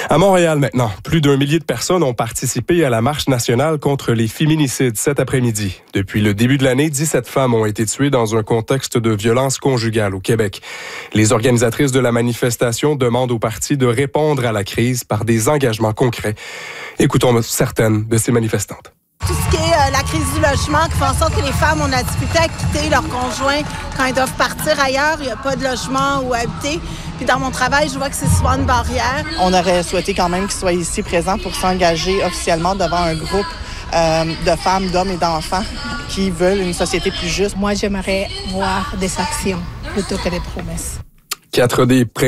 À Montréal maintenant, plus d'1 millier de personnes ont participé à la marche nationale contre les féminicides cet après-midi. Depuis le début de l'année, 17 femmes ont été tuées dans un contexte de violence conjugale au Québec. Les organisatrices de la manifestation demandent au parti de répondre à la crise par des engagements concrets. Écoutons certaines de ces manifestantes. Tout ce qui est la crise du logement, qui fait en sorte que les femmes ont de la difficulté à quitter leur conjoint quand elles doivent partir ailleurs. Il n'y a pas de logement où habiter. Puis dans mon travail, je vois que c'est souvent une barrière. On aurait souhaité quand même qu'ils soient ici présents pour s'engager officiellement devant un groupe de femmes, d'hommes et d'enfants qui veulent une société plus juste. Moi, j'aimerais voir des actions plutôt que des promesses. 4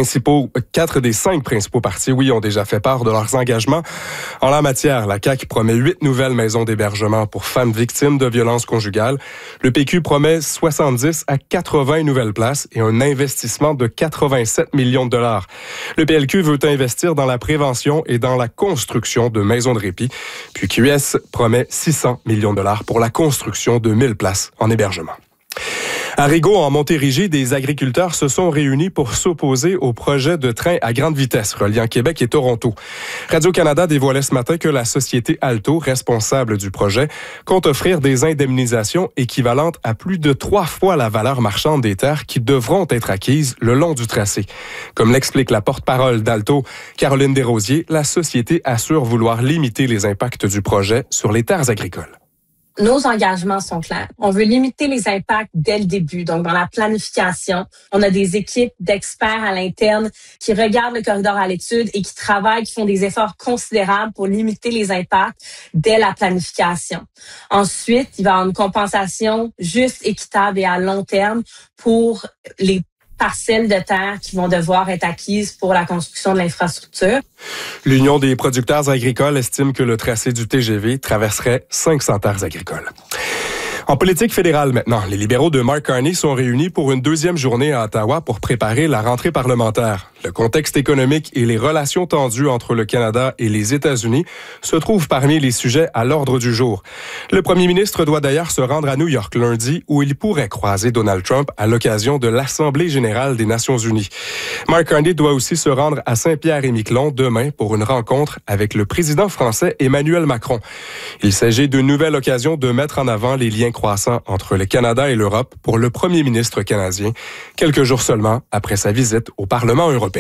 des 5 principaux partis, ont déjà fait part de leurs engagements. En la matière, la CAQ promet 8 nouvelles maisons d'hébergement pour femmes victimes de violences conjugales. Le PQ promet 70 à 80 nouvelles places et un investissement de 87 millions de dollars. Le PLQ veut investir dans la prévention et dans la construction de maisons de répit. Puis QS promet 600 millions de dollars pour la construction de 1000 places en hébergement. À Rigaud, en Montérégie, des agriculteurs se sont réunis pour s'opposer au projet de train à grande vitesse reliant Québec et Toronto. Radio-Canada dévoilait ce matin que la société Alto, responsable du projet, compte offrir des indemnisations équivalentes à plus de 3 fois la valeur marchande des terres qui devront être acquises le long du tracé. Comme l'explique la porte-parole d'Alto, Caroline Desrosiers, la société assure vouloir limiter les impacts du projet sur les terres agricoles. Nos engagements sont clairs. On veut limiter les impacts dès le début, donc dans la planification. On a des équipes d'experts à l'interne qui regardent le corridor à l'étude et qui travaillent, qui font des efforts considérables pour limiter les impacts dès la planification. Ensuite, il va y avoir une compensation juste, équitable et à long terme pour les parcelles de terre qui vont devoir être acquises pour la construction de l'infrastructure. L'Union des producteurs agricoles estime que le tracé du TGV traverserait 500 terres agricoles. En politique fédérale maintenant, les libéraux de Mark Carney sont réunis pour une 2e journée à Ottawa pour préparer la rentrée parlementaire. Le contexte économique et les relations tendues entre le Canada et les États-Unis se trouvent parmi les sujets à l'ordre du jour. Le premier ministre doit d'ailleurs se rendre à New York lundi où il pourrait croiser Donald Trump à l'occasion de l'Assemblée générale des Nations unies. Mark Carney doit aussi se rendre à Saint-Pierre-et-Miquelon demain pour une rencontre avec le président français Emmanuel Macron. Il s'agit d'une nouvelle occasion de mettre en avant les liens croissant entre le Canada et l'Europe pour le premier ministre canadien, quelques jours seulement après sa visite au Parlement européen.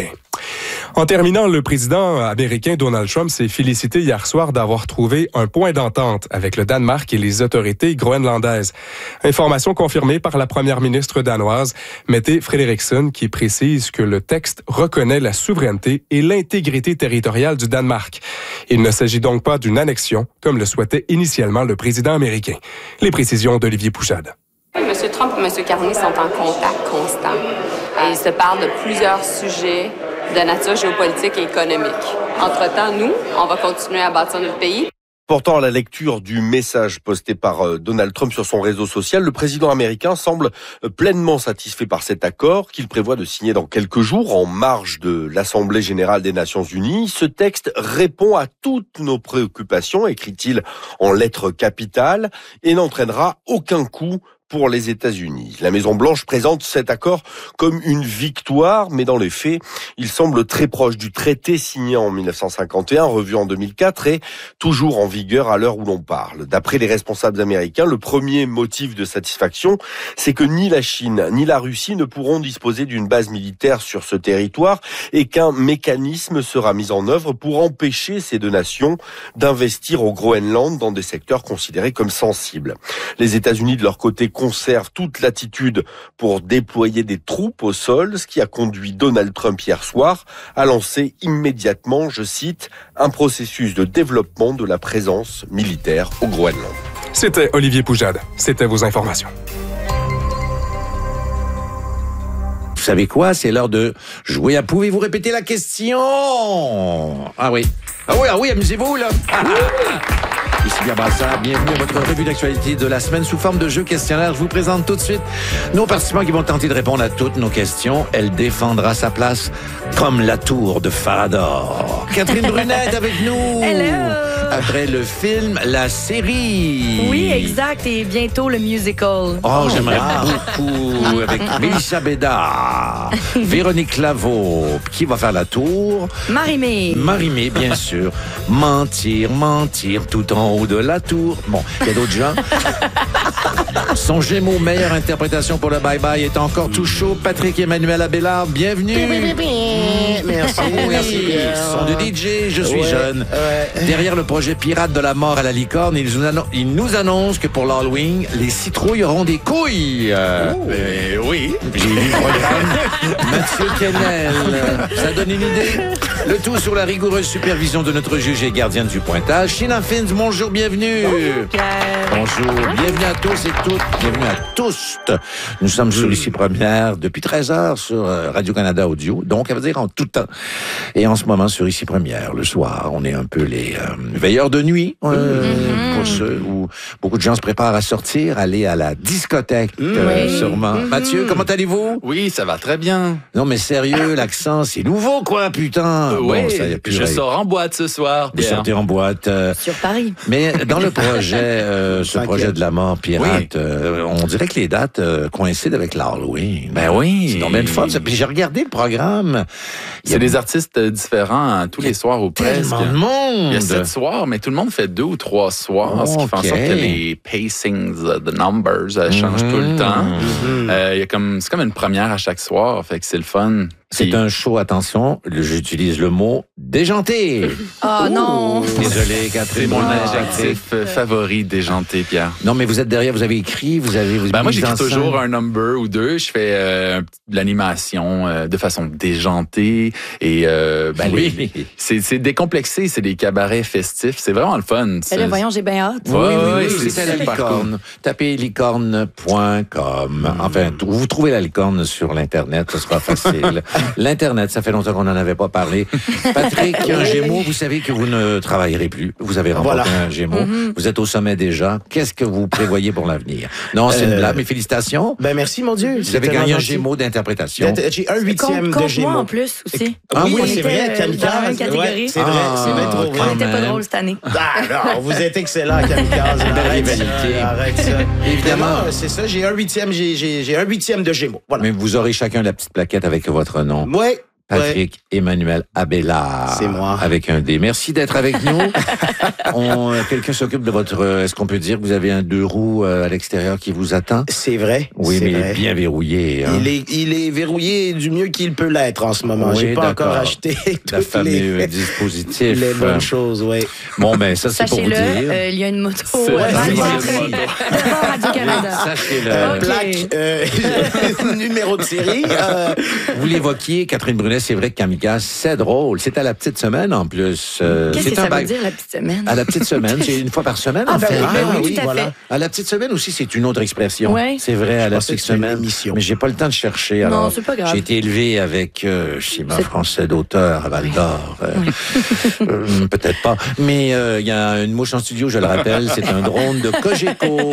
En terminant, le président américain Donald Trump s'est félicité hier soir d'avoir trouvé un point d'entente avec le Danemark et les autorités groenlandaises. Information confirmée par la première ministre danoise, Mette Frederiksen, qui précise que le texte reconnaît la souveraineté et l'intégrité territoriale du Danemark. Il ne s'agit donc pas d'une annexion, comme le souhaitait initialement le président américain. Les précisions d'Olivier Pouchade. M. Trump et M. Carney sont en contact constant. Et ils se parlent de plusieurs sujets de nature géopolitique et économique. Entre-temps, nous, on va continuer à bâtir notre pays. Pourtant, à la lecture du message posté par Donald Trump sur son réseau social, le président américain semble pleinement satisfait par cet accord qu'il prévoit de signer dans quelques jours en marge de l'Assemblée générale des Nations unies. Ce texte répond à toutes nos préoccupations, écrit-il en lettres capitales, et n'entraînera aucun coût pour les États-Unis. La Maison-Blanche présente cet accord comme une victoire, mais dans les faits, il semble très proche du traité signé en 1951, revu en 2004 et toujours en vigueur à l'heure où l'on parle. D'après les responsables américains, le premier motif de satisfaction, c'est que ni la Chine ni la Russie ne pourront disposer d'une base militaire sur ce territoire et qu'un mécanisme sera mis en œuvre pour empêcher ces deux nations d'investir au Groenland dans des secteurs considérés comme sensibles. Les États-Unis, de leur côté, conserve toute latitude pour déployer des troupes au sol, ce qui a conduit Donald Trump hier soir à lancer immédiatement, je cite, un processus de développement de la présence militaire au Groenland. C'était Olivier Pouchade. C'était vos informations. Vous savez quoi? C'est l'heure de jouer à Pouvez-vous répéter la question? Ah oui, amusez-vous là. Ici Pierre Brassard. Bienvenue à votre revue d'actualité de la semaine sous forme de jeu questionnaire. Je vous présente tout de suite nos participants qui vont tenter de répondre à toutes nos questions. Elle défendra sa place comme la tour de Farador. Catherine Brunet est avec nous. Hello. Après le film, la série. Oui, exact. Et bientôt le musical. Oh, j'aimerais beaucoup. Avec Mélissa Bédard, Véronique Laveau. Qui va faire la tour? Marie-Mé. Marie-Mé, bien sûr. Mentir, mentir, tout en haut de la tour. Bon, il y a d'autres gens. Son Gémeaux, meilleure interprétation pour le bye-bye est encore tout chaud. Patrick Emmanuel Abélard, bienvenue. Merci. Merci. Son de DJ, je suis jeune. Derrière le projet Pirate de la mort à la licorne, il nous annonce que pour l'Halloween, les citrouilles auront des couilles. Oui. J'ai lu le programme. Mathieu Kennel. Ça donne une idée. Le tout sur la rigoureuse supervision de notre juge et gardienne du pointage. Sheena Fins, bonjour, bienvenue. Bonjour, bienvenue à tous et toutes. Bienvenue à tous. Nous sommes sur Ici Première depuis 13h sur Radio-Canada Audio. Donc, ça veut dire en tout temps. Et en ce moment, sur Ici Première, le soir, on est un peu les veilleurs de nuit. Pour ceux où beaucoup de gens se préparent à sortir, aller à la discothèque, sûrement. Mathieu, comment allez-vous? Oui, ça va très bien. Non, mais sérieux, l'accent, c'est nouveau, quoi, putain. Oui, bon, ça y a plus je sors en boîte ce soir. Vous sortez en boîte. Sur Paris. Mais dans le projet, ce projet de la mort pirate, on dirait que les dates coïncident avec l'Halloween. Ben oui. C'est donc bien le fun. Puis j'ai regardé le programme. C'est des artistes différents tous les soirs ou presque. Tellement de monde. Il y a 7 soirs, mais tout le monde fait 2 ou 3 soirs, ce qui fait en sorte que les pacings, the numbers, changent tout le temps. C'est comme une première à chaque soir, fait que c'est le fun. C'est un show, attention, j'utilise le mot déjanté. Oh non! Désolé, Catherine. C'est mon adjectif favori, déjanté, Pierre. Non, mais vous êtes derrière, vous avez écrit, vous moi, j'écris toujours un number ou deux. Je fais de l'animation de façon déjantée. Et c'est décomplexé, c'est des cabarets festifs. C'est vraiment le fun. Là, voyons, j'ai bien hâte. Oui, c'est la licorne. Tapez licorne.com. Enfin, vous trouvez la licorne sur l'Internet, ce sera facile. L'Internet, ça fait longtemps qu'on n'en avait pas parlé. Patrick, un Gémeaux, vous savez que vous ne travaillerez plus. Vous avez remporté un Gémeaux. Vous êtes au sommet déjà. Qu'est-ce que vous prévoyez pour l'avenir? Non, c'est une blague, mais félicitations. Ben merci, mon Dieu. Vous avez gagné un Gémeaux d'interprétation. J'ai un 8e de Gémeaux. Moi en plus aussi. Oui, c'est vrai, Kamikaze. Dans la même catégorie. C'est vrai, c'est bien trop vrai. On n'était pas drôle cette année. Non, vous êtes excellent, Kamikaze. Arrête ça. Évidemment. C'est ça, j'ai un 8e de Gémeaux. Voilà. Mais vous aurez chacun la petite plaquette avec votre nom. Oui. Patrick Emmanuel Abélard. C'est moi. Avec un D. Merci d'être avec nous. Quelqu'un s'occupe de votre... Est-ce qu'on peut dire que vous avez un 2 roues à l'extérieur qui vous attend? C'est vrai. Oui, mais il est bien verrouillé. Hein? Il est verrouillé du mieux qu'il peut l'être en ce moment. Oui, j'ai pas encore acheté le fameux dispositif. Les bonnes choses, oui. Bon, ben ça, c'est pour vous dire. Sachez-le, il y a une moto. Devant Radio-Canada. Sachez-le. Plaque, numéro de série. Vous l'évoquiez, Catherine Brunet, c'est vrai que Kamikaze, c'est drôle. C'est à la petite semaine, en plus. Qu'est-ce que ça veut dire, la petite semaine? À la petite semaine, c'est une fois par semaine, en fait. Oui, tout à fait. À la petite semaine aussi, c'est une autre expression. Ouais. C'est vrai, à la petite semaine. Mais j'ai pas le temps de chercher. Alors, non, c'est pas grave. J'ai été élevé avec schéma français d'auteur à Val d'Or. Peut-être pas. Mais il y a une mouche en studio, je le rappelle. C'est un drone de Cogeco.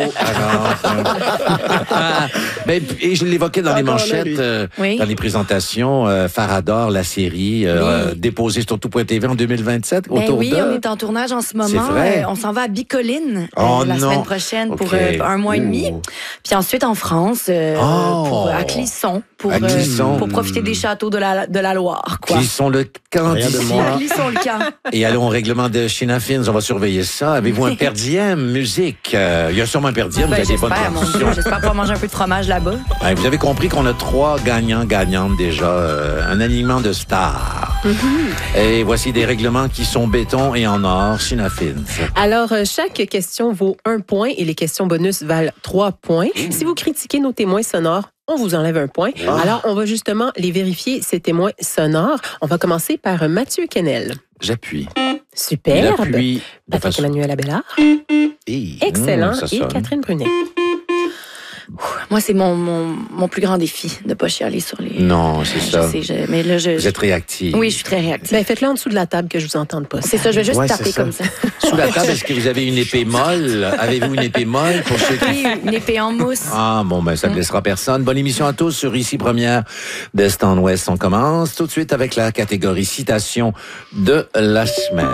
Et je l'évoquais dans les manchettes, dans les présentations. Farador, la série, déposée sur tout.tv en 2027. On est en tournage en ce moment. C'est vrai. On s'en va à Bicoline la semaine prochaine pour un mois et demi. Puis ensuite en France, à Clisson, pour profiter des châteaux de la Loire. Clisson le camp d'ici. Clisson le camp. Et allons au règlement de Sheena Fins, on va surveiller ça. Avez-vous un per diem musique? Il y a sûrement un per diem, vous avez des bonnes traditions. J'espère pouvoir manger un peu de fromage là-bas. Vous avez compris qu'on a 3 gagnants-gagnantes déjà. Un alignement de stars. Et voici des règlements qui sont béton et en or. Sheena Fins. Alors, chaque question vaut 1 point et les questions bonus valent 3 points. Si vous critiquez nos témoins sonores, on vous enlève 1 point. Alors, on va justement les vérifier, ces témoins sonores. On va commencer par Mathieu Kennel. J'appuie. Superbe. Patrick Emmanuel Abélard. Excellent. Et Catherine Brunet. Moi, c'est mon plus grand défi de ne pas chialer sur les... Non, c'est ça. Je sais, mais là, vous êtes réactive. Oui, je suis très réactive. Ben, faites-le en dessous de la table que je vous entende pas. C'est ça, je vais juste taper comme ça. Sous la table, est-ce que vous avez une épée molle? Avez-vous une épée molle pour ceux qui... Oui, une épée en mousse. Ah, bon, ben, ça ne blessera personne. Bonne émission à tous sur Ici Première d'Est en Ouest. On commence tout de suite avec la catégorie citation de la semaine.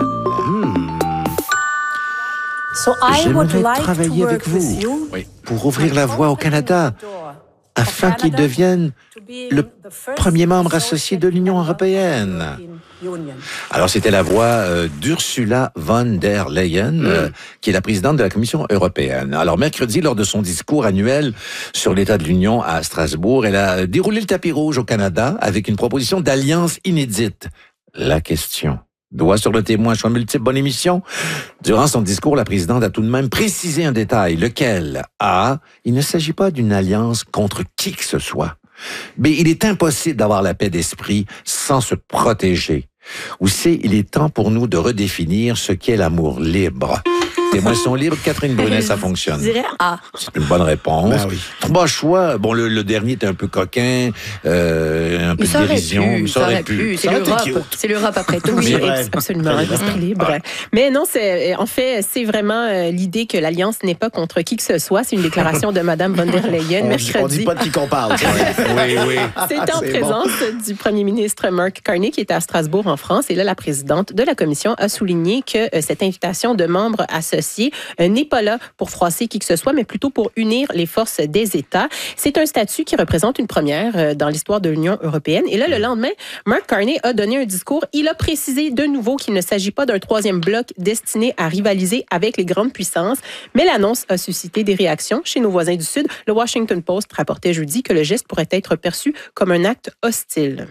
J'aimerais travailler avec vous pour ouvrir la voie au Canada afin qu'il devienne le premier membre associé de l'Union européenne. Alors, c'était la voix d'Ursula von der Leyen, qui est la présidente de la Commission européenne. Alors, mercredi, lors de son discours annuel sur l'état de l'Union à Strasbourg, elle a déroulé le tapis rouge au Canada avec une proposition d'alliance inédite. La question... Doigt sur le témoin, choix multiple, bonne émission. Durant son discours, la présidente a tout de même précisé un détail, lequel? A, il ne s'agit pas d'une alliance contre qui que ce soit. B, il est impossible d'avoir la paix d'esprit sans se protéger. Ou C, il est temps pour nous de redéfinir ce qu'est l'amour libre. Témoins sont libres. Catherine Brunet, ça fonctionne. Je dirais A. C'est une bonne réponse. Ben oui. 3 choix. Bon, le dernier est un peu coquin, un peu de dérision. Ça aurait pu. C'est l'Europe. C'est l'Europe après tout. Oui, absolument. Un esprit libre. Ouais. Mais non, en fait, c'est vraiment l'idée que l'alliance n'est pas contre qui que ce soit. C'est une déclaration de Mme von der Leyen mercredi. On dit pas de qui qu'on parle. Oui. C'était en présence du premier ministre Mark Carney qui était à Strasbourg en France. Et là, la présidente de la commission a souligné que cette invitation de membres associés n'est pas là pour froisser qui que ce soit, mais plutôt pour unir les forces des États. C'est un statut qui représente une première dans l'histoire de l'Union européenne. Et là, le lendemain, Mark Carney a donné un discours. Il a précisé de nouveau qu'il ne s'agit pas d'un troisième bloc destiné à rivaliser avec les grandes puissances, mais l'annonce a suscité des réactions chez nos voisins du Sud. Le Washington Post rapportait jeudi que le geste pourrait être perçu comme un acte hostile.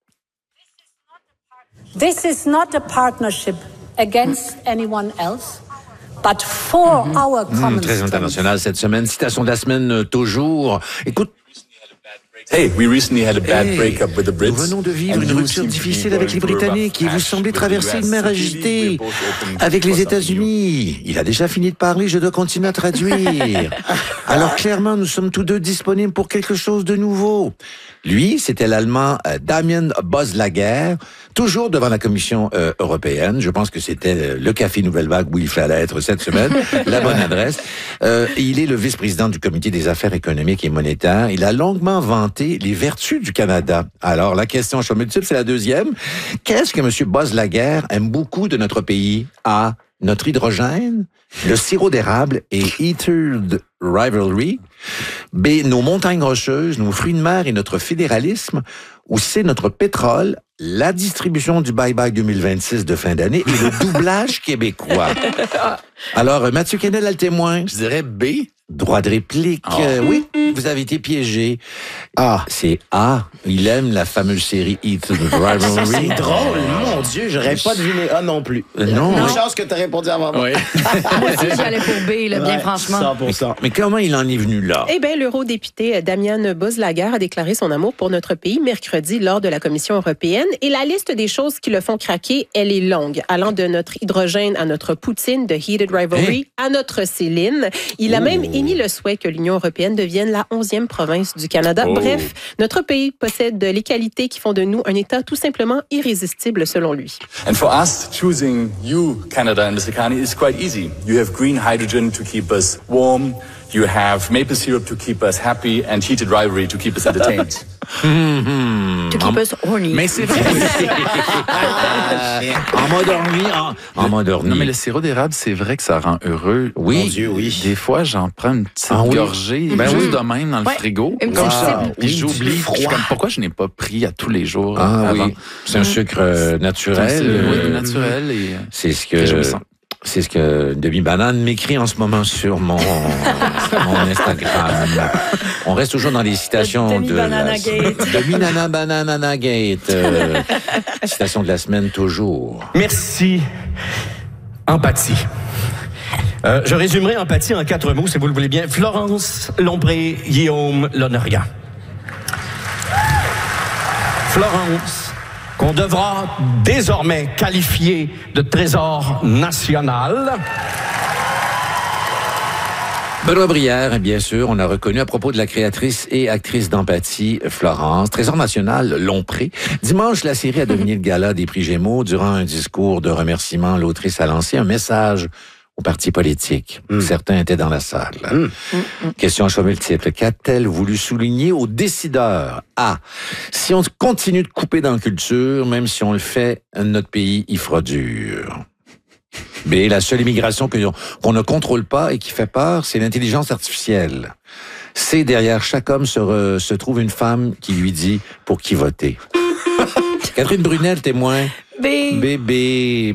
This is not a partnership against anyone else. But for our common très international cette semaine. Citation de la semaine toujours. Écoute. Hey, we recently had a bad breakup with the Brits. Nous venons de vivre une rupture difficile avec les Britanniques et vous semblez traverser une mer agitée avec les États-Unis. Il a déjà fini de parler, je dois continuer à traduire. Alors clairement, nous sommes tous deux disponibles pour quelque chose de nouveau. Lui, c'était l'Allemand Damien Boslager, toujours devant la Commission européenne. Je pense que c'était le Café Nouvelle Vague où il fallait être cette semaine, la bonne adresse. Il est le vice-président du Comité des affaires économiques et monétaires. Il a longuement vanté les vertus du Canada. Alors, la question choix multiple, c'est la deuxième. Qu'est-ce que M. Boslager aime beaucoup de notre pays? A, notre hydrogène, le sirop d'érable et Eatered Rivalry. B, nos montagnes rocheuses, nos fruits de mer et notre fédéralisme. Ou C, notre pétrole, la distribution du bye-bye 2026 de fin d'année et le doublage québécois. Alors, Mathieu Kennel a le témoin. Je dirais B. Droit de réplique. Oui, vous avez été piégé. C'est A. Il aime la fameuse série Eat the Rivalry. C'est drôle, mon Dieu, j'aurais pas deviné A non plus. Non. Une chance que tu as répondu avant moi. Moi aussi, j'allais pour B, là, bien franchement. 100%. Mais comment il en est venu là? Eh bien, l'eurodéputé Damien Boslager a déclaré son amour pour notre pays mercredi lors de la Commission européenne. Et la liste des choses qui le font craquer, elle est longue. Allant de notre hydrogène à notre Poutine, de Heated Rivalry, à notre Céline. Il a même émis le souhait que l'Union européenne devienne la 11e province du Canada. Bref, notre pays possède les qualités qui font de nous un État tout simplement irrésistible selon lui. And for us, choosing you, Canada and Mr. Carney, is quite easy. You have green hydrogen to keep us warm. You have maple syrup to keep us happy and heated rivalry to keep us entertained. To keep us horny. Mais c'est vrai. En mode Non, mais le sirop d'érable, c'est vrai que ça rend heureux. Oui. Mon Dieu, oui. Des fois, j'en prends une petite gorgée, juste de même dans le frigo. Comme ça. Puis Oui, j'oublie. froid. Je suis comme, pourquoi je n'ai pas pris à tous les jours avant? Oui. C'est un sucre naturel. Oui, naturel. Et C'est ce que Demi-Banane m'écrit en ce moment sur mon Instagram. On reste toujours dans les citations de Demi-Banana Gate. Citation de la semaine toujours. Merci. Empathie. Je résumerai empathie en 4 mots, si vous le voulez bien. Florence Lompré, Guillaume Lonergan. Florence, qu'on devra désormais qualifier de trésor national. Benoît Brière, bien sûr, on a reconnu à propos de la créatrice et actrice d'Empathie, Florence. Trésor national, Lompré. Dimanche, la série a dominé le gala des prix Gémeaux. Durant un discours de remerciement, l'autrice a lancé un message aux partis politiques. Certains étaient dans la salle. Question à choix multiple. Qu'a-t-elle voulu souligner aux décideurs? A. Si on continue de couper dans la culture, même si on le fait, notre pays y fera dur. B. La seule immigration qu'on ne contrôle pas et qui fait peur, c'est l'intelligence artificielle. C. Derrière chaque homme se trouve une femme qui lui dit pour qui voter. Catherine Brunel, témoin. B. B.